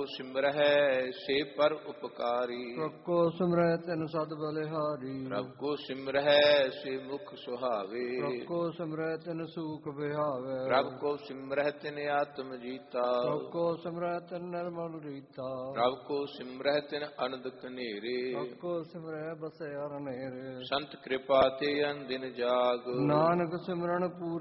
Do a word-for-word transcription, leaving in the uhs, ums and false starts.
ਸਿਮਰਹਿ ਸੇ ਪਰ ਉਪਕਾਰੀ। ਪ੍ਰਭ ਕੋ ਸਿਮਰੈ ਤਿਨ ਸਦ ਬਲਿਹਾਰੀ। ਪ੍ਰਭ ਕੋ ਸਿਮਰਹਿ ਸੇ ਮੁਖ ਸੁਹਾਵੇ। ਪ੍ਰਭ ਕੋ ਸਿਮਰੈ ਤਿਨ ਸੂਖ ਵਿਹਾਵੈ। ਪ੍ਰਭ ਕੋ ਸਿਮਰਹਿ ਤਿਨ ਆਤਮ ਜੀਤਾ। ਪ੍ਰਭ ਕੋ ਸਿਮਰੈ ਤਿਨ ਨਿਰਮਲ ਰੀਤਾ। ਪ੍ਰਭ ਕੋ ਸਿਮਰਹਿ ਤਿਨ ਅਨੰਦ ਕਨੇਰੇ। ਪ੍ਰਭ ਕੋ ਸਿਮਰੈ ਬਸੈ ਹਰ ਨੇਰੇ। ਸੰਤ ਕਿਰਪਾ ਤੇ ਅਨ ਦਿਨ ਜਾਗ। ਨਾਨਕ ਸਿਮਰਨ ਪੂਰ